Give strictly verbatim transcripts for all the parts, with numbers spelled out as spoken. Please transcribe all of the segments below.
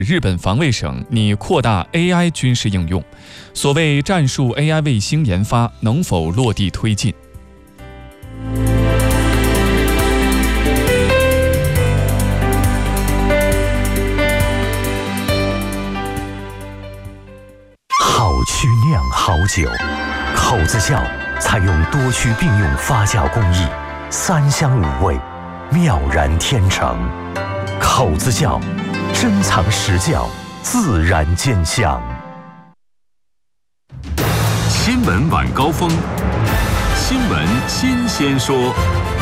日本防卫省拟扩大 A I 军事应用，所谓战术 A I 卫星研发能否落地推进？ 好曲酿好酒，口子窖采用多区并用发酵工艺，三香五味，妙然天成。口子窖，珍藏实窖，自然见香。 新闻晚高峰，新闻新鲜说。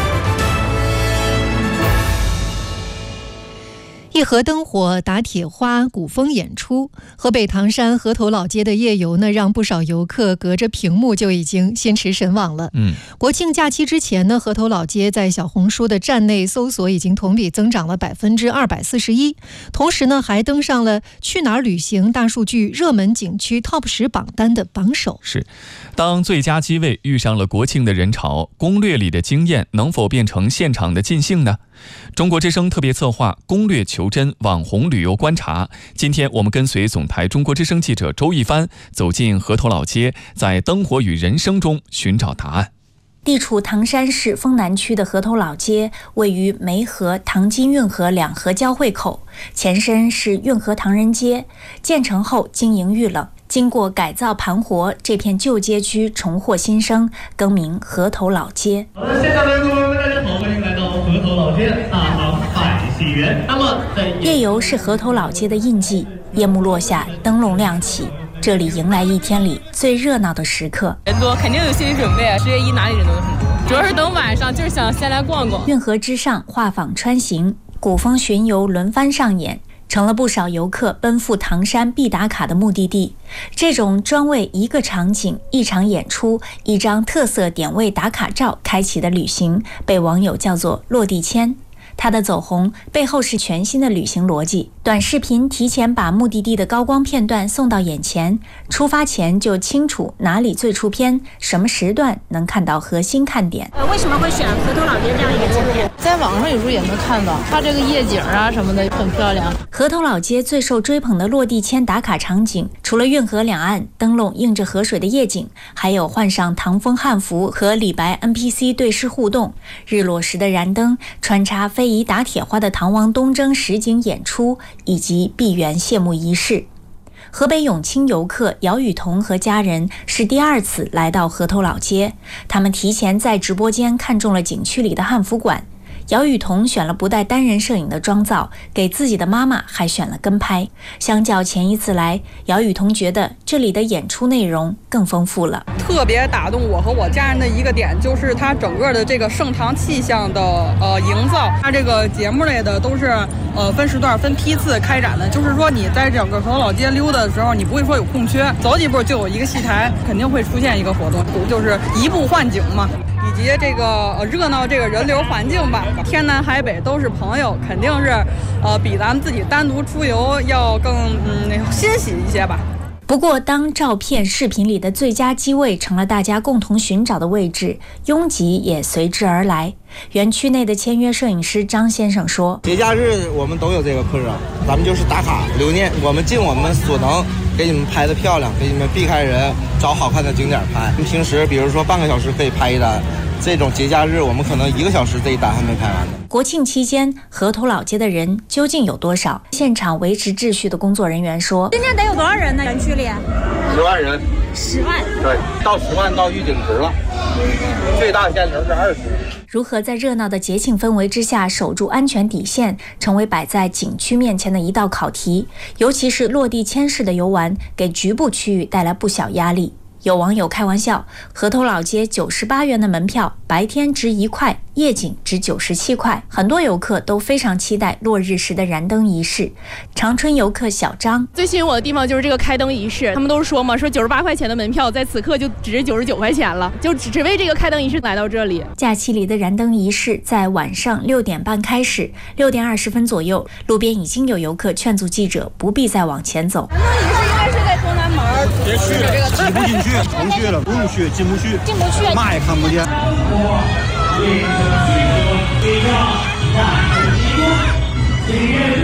一河灯火打铁花，古风演出。河北唐山河头老街的夜游呢，让不少游客隔着屏幕就已经心驰神往了。 嗯， 国庆假期之前呢，河头老街在小红书的站内搜索已经同比增长了百分之二百四十一，同时呢，还登上了去哪儿旅行大数据热门景区 Top 十榜单的榜首。 是，当最佳机位遇上了国庆的人潮，攻略里的经验能否变成现场的尽兴呢？中国之声特别策划攻略求真网红旅游观察，今天我们跟随总台中国之声记者周一帆走进河头老街，在灯火与人生中寻找答案。 地处唐山市丰南区的河头老街，位于梅河、唐津运河两河交汇口，前身是运河唐人街，建成后经营遇冷，经过改造盘活，这片旧街区重获新生，更名河头老街。 好的，现场的观众朋友们，大家好，欢迎来到河头老街大唐百喜园。那么在夜游是河头老街的印记，夜幕落下，灯笼亮起，这里迎来一天里最热闹的时刻。 人多肯定有心理准备，十月一哪里人都很多，主要是等晚上，就是想先来逛逛。 运河之上画舫穿行，古风巡游轮番上演，成了不少游客奔赴唐山必打卡的目的地。这种专为一个场景、一场演出、一张特色点位打卡照开启的旅行，被网友叫做落地签。它的走红背后是全新的旅行逻辑，短视频提前把目的地的高光片段送到眼前，出发前就清楚哪里最出片，什么时段能看到核心看点。 呃，为什么会选河头老街这样一个景点？ 在网上有时候也能看到，它这个夜景啊什么的很漂亮。 河头老街最受追捧的落地签打卡场景，除了运河两岸灯笼映着河水的夜景，还有换上唐风汉服和李白 N P C 对视互动，日落时的燃灯，穿插非遗打铁花的唐王东征实景演出，以及闭园谢幕仪式。河北永清游客姚雨桐和家人是第二次来到河头老街，他们提前在直播间看中了景区里的汉服馆。姚雨桐选了不带单人摄影的妆造，给自己的妈妈还选了跟拍。相较前一次来，姚雨桐觉得这里的演出内容更丰富了。 特别打动我和我家人的一个点，就是它整个的这个盛唐气象的呃营造。它这个节目类的都是呃分时段、分批次开展的，就是说你在整个河头老街溜达的时候，你不会说有空缺，走几步就有一个戏台，肯定会出现一个活动，就是移步换景嘛。以及这个呃热闹这个人流环境吧，天南海北都是朋友，肯定是呃比咱们自己单独出游要更嗯欣喜一些吧。 不过当照片视频里的最佳机位成了大家共同寻找的位置，拥挤也随之而来。园区内的签约摄影师张先生说， 节假日我们都有这个课程，咱们就是打卡留念，我们尽我们所能给你们拍的漂亮，给你们避开人，找好看的景点拍。平时比如说半个小时可以拍一单，这种节假日我们可能一个小时这一单还没拍完呢。 国庆期间河头老街的人究竟有多少？现场维持秩序的工作人员说， 今天得有多少人呢？园区里十万人。 十万？ 对，到十万到预警值了，最大限额是二十。 如何在热闹的节庆氛围之下守住安全底线，成为摆在景区面前的一道考题。尤其是落地签式的游玩，给局部区域带来不小压力。有网友开玩笑，河头老街九十八元的门票，白天值一块，夜景值九十七块。很多游客都非常期待落日时的燃灯仪式。长春游客小张， 最吸引我的地方就是这个开灯仪式，他们都说嘛，说九十八块钱的门票在此刻就值九十九块钱了，就只为这个开灯仪式来到这里。 假期里的燃灯仪式在晚上六点半开始，六点二十分左右，路边已经有游客劝阻记者不必再往前走。 燃灯仪式应该是在东南门， 别去，挤不进去，不去了，不用去，进不去， 进不去， 嘛也看不见。 一个一个一个万事吉光，今夜